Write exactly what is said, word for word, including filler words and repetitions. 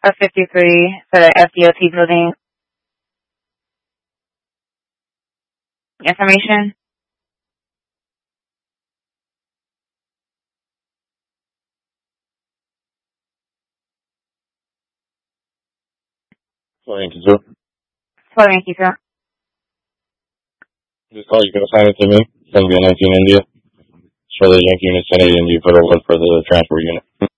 F fifty-three for the F D O T building information. four Yankee two. four Yankee two. This call, you can assign it to me. It's going to be a nineteen India. Show the Yankee unit ten eight India for the for the transport unit.